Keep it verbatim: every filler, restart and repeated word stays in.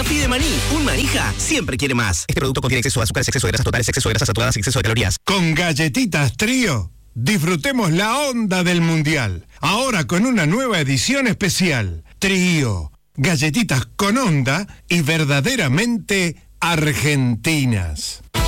pide maní. Un manija siempre quiere más. Este producto contiene exceso de azúcares, exceso de grasas totales, exceso de grasas saturadas y exceso de calorías. Con Galletitas Trío, disfrutemos la onda del Mundial. Ahora con una nueva edición especial. Trío, galletitas con onda y verdaderamente argentinas.